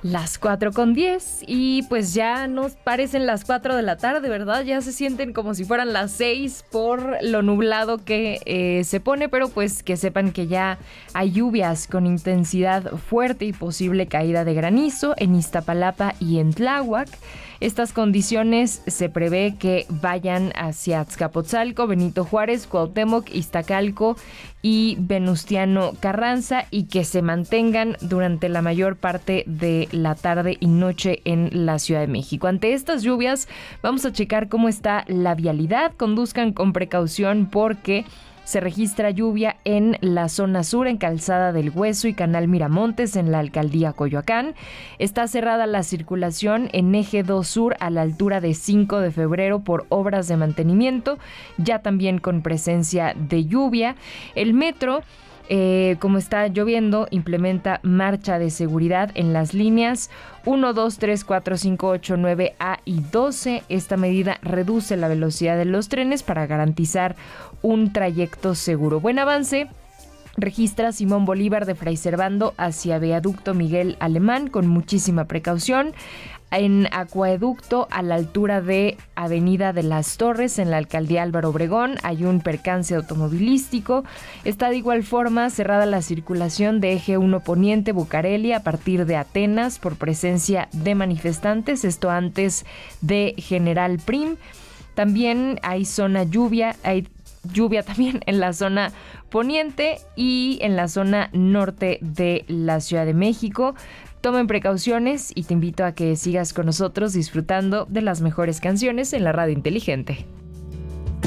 Las 4:10 y pues ya nos parecen las 4 de la tarde, ¿verdad? Ya se sienten como si fueran las 6 por lo nublado que se pone, pero pues que sepan que ya hay lluvias con intensidad fuerte y posible caída de granizo en Iztapalapa y en Tláhuac. Estas condiciones se prevé que vayan hacia Azcapotzalco, Benito Juárez, Cuauhtémoc, Iztacalco y Venustiano Carranza y que se mantengan durante la mayor parte de la tarde y noche en la Ciudad de México. Ante estas lluvias vamos a checar cómo está la vialidad. Conduzcan con precaución porque se registra lluvia en la zona sur, en Calzada del Hueso y Canal Miramontes, en la alcaldía Coyoacán. Está cerrada la circulación en Eje 2 Sur a la altura de 5 de febrero por obras de mantenimiento, ya también con presencia de lluvia. El metro, como está lloviendo, implementa marcha de seguridad en las líneas 1, 2, 3, 4, 5, 8, 9, A y 12. Esta medida reduce la velocidad de los trenes para garantizar un trayecto seguro. Buen avance registra Simón Bolívar de Fray Servando hacia Viaducto Miguel Alemán con muchísima precaución. En Acueducto, a la altura de Avenida de las Torres, en la alcaldía Álvaro Obregón, hay un percance automovilístico. Está de igual forma cerrada la circulación de Eje 1 Poniente Bucareli a partir de Atenas por presencia de manifestantes, esto antes de General Prim. También hay hay lluvia también en la zona poniente y en la zona norte de la Ciudad de México. Tomen precauciones y te invito a que sigas con nosotros disfrutando de las mejores canciones en la radio inteligente.